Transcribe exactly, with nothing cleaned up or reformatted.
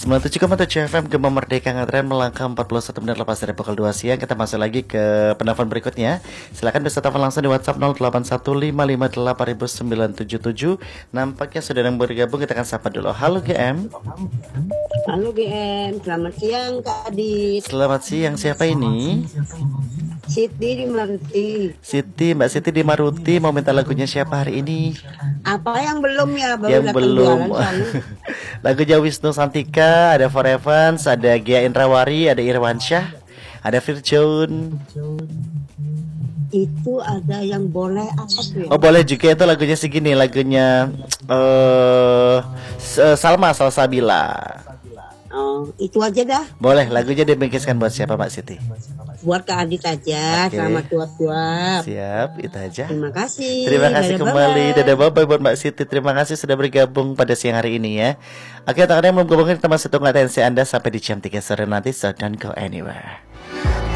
sembilan puluh tujuh koma tujuh F M Gema Merdeka Ngetren melangkah empat puluh satu menit lepas dari pukul dua siang. Kita masuk lagi ke penelpon berikutnya. Silakan bisa telepon langsung di WhatsApp nol delapan satu lima lima delapan sembilan tujuh tujuh. Nampaknya sudah yang bergabung, kita akan sapa dulu. Halo G M. Halo G M, selamat siang Kak Adit. Selamat siang, siapa ini? Siti di Maruti. Siti, Mbak Siti di Maruti, mau minta lagunya siapa hari ini? Apa yang belum ya? Baru Yang datang belum. jualan soalnya. Lagunya Wisnu Santika, ada Forevans, ada Gia Indrawari, ada Irwansyah, ada Firjun. Itu ada yang boleh apa tuh ya? Oh boleh juga, itu lagunya segini, lagunya eh uh, Salma Salsabila. Oh, itu aja dah. Boleh, lagunya dibingkiskan buat siapa Mbak Siti? Buat Kak Adit aja. Oke. Selamat tuat-tuat. Siap, itu aja. Terima kasih. Terima kasih Dadah, kembali. bye-bye. Dadah bye-bye buat Mbak Siti. Terima kasih sudah bergabung pada siang hari ini ya. Oke, teman-teman yang belum gabung, kita masih tunggu atensi Anda sampai di jam tiga sore nanti. So don't go anywhere.